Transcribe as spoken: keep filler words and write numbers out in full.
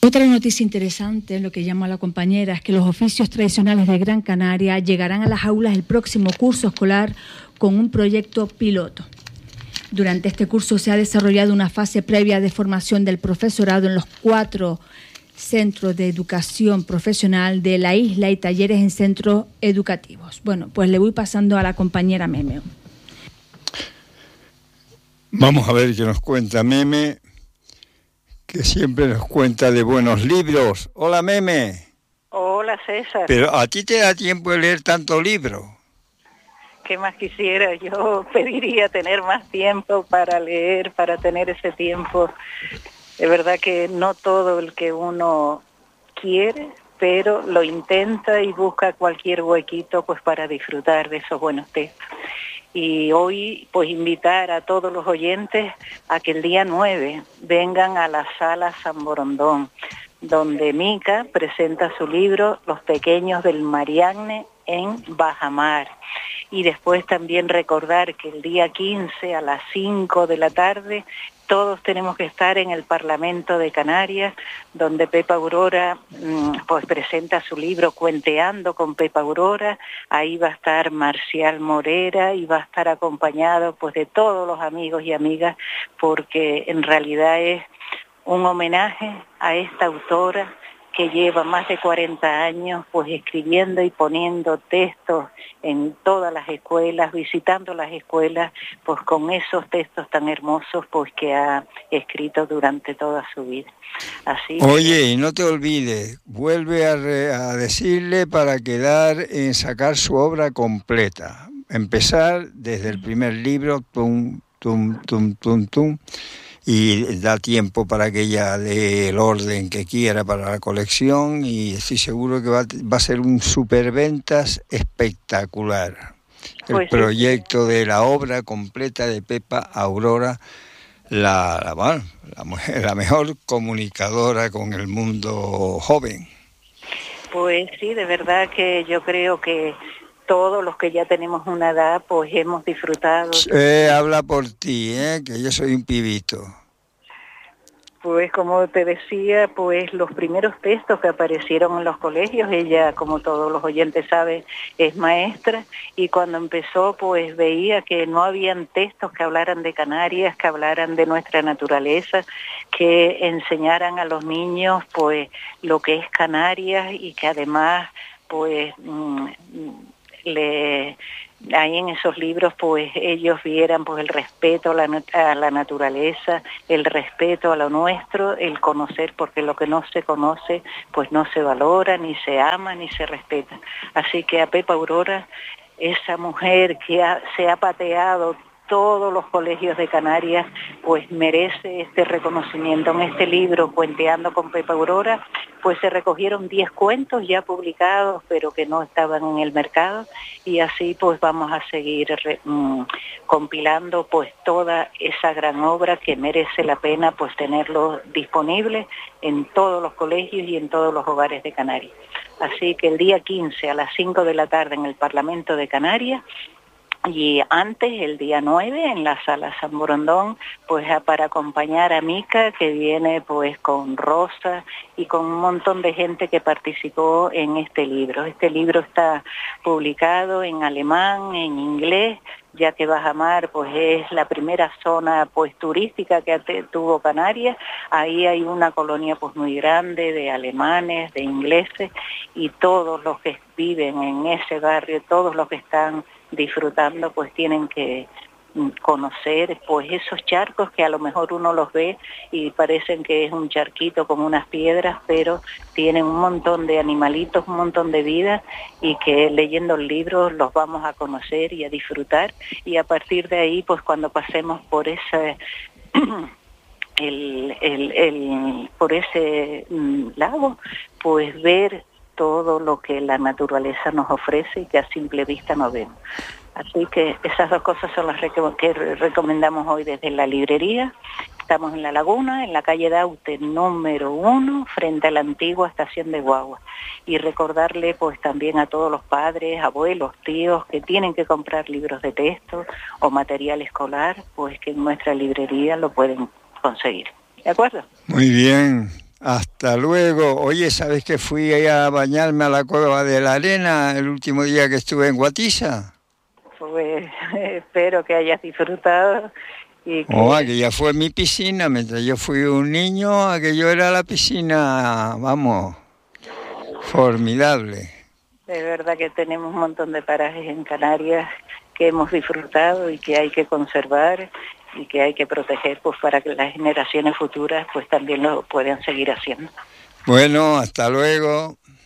Otra noticia interesante, lo que llama la compañera, es que los oficios tradicionales de Gran Canaria llegarán a las aulas el próximo curso escolar con un proyecto piloto. Durante este curso se ha desarrollado una fase previa de formación del profesorado en los cuatro centros de educación profesional de la isla y talleres en centros educativos. Bueno, pues le voy pasando a la compañera Meme. Vamos a ver qué nos cuenta Meme, que siempre nos cuenta de buenos libros. Hola, Meme. Hola, César. Pero a ti te da tiempo de leer tanto libro. ¿Qué más quisiera? Yo pediría tener más tiempo para leer, para tener ese tiempo. Es verdad que no todo el que uno quiere, pero lo intenta y busca cualquier huequito pues para disfrutar de esos buenos textos. Y hoy pues invitar a todos los oyentes a que el día nueve vengan a la Sala San Borondón, donde Mica presenta su libro Los Pequeños del Mariagne en Bajamar. Y después también recordar que el día quince a las cinco de la tarde todos tenemos que estar en el Parlamento de Canarias, donde Pepa Aurora pues presenta su libro Cuenteando con Pepa Aurora. Ahí va a estar Marcial Morera y va a estar acompañado pues de todos los amigos y amigas, porque en realidad es un homenaje a esta autora que lleva más de cuarenta años pues escribiendo y poniendo textos en todas las escuelas, visitando las escuelas, pues con esos textos tan hermosos pues que ha escrito durante toda su vida. Así Oye, que... y no te olvides, vuelve a, re, a decirle para quedar en sacar su obra completa. Empezar desde el primer libro, tum, tum, tum, tum, tum, y da tiempo para que ella dé el orden que quiera para la colección, y estoy seguro que va, va a ser un superventas espectacular. El pues proyecto sí. de la obra completa de Pepa Aurora, la, la, bueno, la, mujer, la mejor comunicadora con el mundo joven. Pues sí, de verdad que yo creo que todos los que ya tenemos una edad, pues hemos disfrutado. Eh, habla por ti, ¿eh? Que yo soy un pibito. Pues como te decía, pues los primeros textos que aparecieron en los colegios, ella, como todos los oyentes saben, es maestra, y cuando empezó, pues veía que no habían textos que hablaran de Canarias, que hablaran de nuestra naturaleza, que enseñaran a los niños, pues, lo que es Canarias, y que además, pues, mmm, le... ahí en esos libros pues ellos vieran pues el respeto a la, a la naturaleza, el respeto a lo nuestro, el conocer, porque lo que no se conoce pues no se valora, ni se ama, ni se respeta. Así que a Pepa Aurora, esa mujer que ha, se ha pateado todos los colegios de Canarias, pues merece este reconocimiento. En este libro, Cuenteando con Pepa Aurora, pues se recogieron diez cuentos ya publicados, pero que no estaban en el mercado, y así pues vamos a seguir re, mmm, compilando pues toda esa gran obra que merece la pena pues tenerlo disponible en todos los colegios y en todos los hogares de Canarias. Así que el día quince a las cinco de la tarde en el Parlamento de Canarias, y antes, el día nueve, en la Sala San Borondón, pues para acompañar a Mica, que viene pues con Rosa y con un montón de gente que participó en este libro. Este libro está publicado en alemán, en inglés, ya que Bajamar pues es la primera zona pues turística que tuvo Canarias. Ahí hay una colonia pues muy grande de alemanes, de ingleses, y todos los que viven en ese barrio, todos los que están disfrutando pues tienen que conocer pues esos charcos que a lo mejor uno los ve y parecen que es un charquito con unas piedras, pero tienen un montón de animalitos, un montón de vida, y que leyendo el libro los vamos a conocer y a disfrutar, y a partir de ahí pues cuando pasemos por ese el, el, el por ese mm, lago, pues ver todo lo que la naturaleza nos ofrece y que a simple vista no vemos. Así que esas dos cosas son las que recomendamos hoy desde la librería. Estamos en La Laguna, en la calle Daute número uno, frente a la antigua estación de guagua. Y recordarle pues también a todos los padres, abuelos, tíos que tienen que comprar libros de texto o material escolar, pues que en nuestra librería lo pueden conseguir. ¿De acuerdo? Muy bien. Hasta luego. Oye, ¿sabes que fui a bañarme a la Cueva de la Arena el último día que estuve en Guatiza? Pues espero que hayas disfrutado. Y que... Oh, aquella fue mi piscina, mientras yo fui un niño, aquello era la piscina, vamos, formidable. De verdad que tenemos un montón de parajes en Canarias que hemos disfrutado y que hay que conservar y que hay que proteger, pues para que las generaciones futuras pues también lo puedan seguir haciendo. Bueno, hasta luego.